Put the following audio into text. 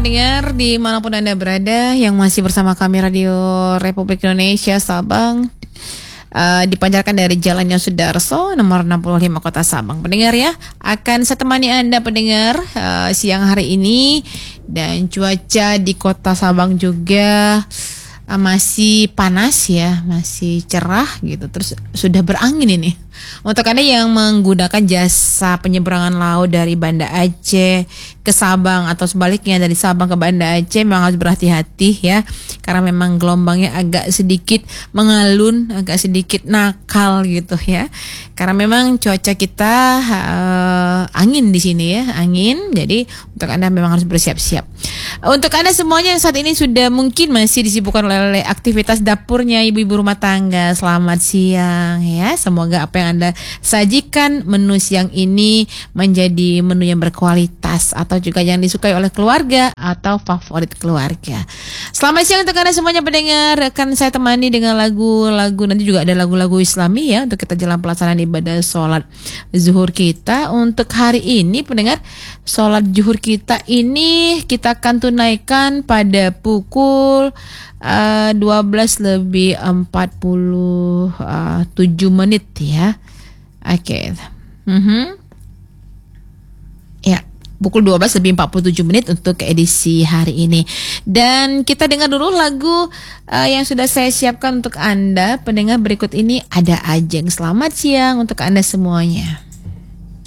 pendengar dimanapun Anda berada yang masih bersama kami Radio Republik Indonesia Sabang, dipancarkan dari Jalan Yosudarso nomor 65 Kota Sabang. Pendengar ya, akan saya temani Anda pendengar siang hari ini, dan cuaca di Kota Sabang juga masih panas ya, masih cerah gitu. Terus sudah berangin ini. Untuk Anda yang menggunakan jasa penyeberangan laut dari Banda Aceh ke Sabang atau sebaliknya dari Sabang ke Banda Aceh, memang harus berhati-hati ya, karena memang gelombangnya agak sedikit mengalun, agak sedikit nakal gitu ya. Karena memang cuaca kita angin di sini ya, angin. Jadi untuk Anda memang harus bersiap-siap. Untuk Anda semuanya yang saat ini sudah mungkin masih disibukkan oleh aktivitas dapurnya ibu-ibu rumah tangga, selamat siang ya. Semoga apa yang Anda sajikan menu siang ini menjadi menu yang berkualitas atau juga yang disukai oleh keluarga atau favorit keluarga. Selamat siang untuk Anda semuanya pendengar. Akan saya temani dengan lagu-lagu, nanti juga ada lagu-lagu Islami ya untuk kita jalan pelaksanaan ibadah sholat zuhur kita. Untuk hari ini pendengar, sholat zuhur kita ini kita akan tunaikan pada pukul 12:47 ya. Oke. Ya, pukul 12:47 untuk edisi hari ini. Dan kita dengar dulu lagu yang sudah saya siapkan untuk Anda pendengar. Berikut ini ada Ajeng. Selamat siang untuk Anda semuanya.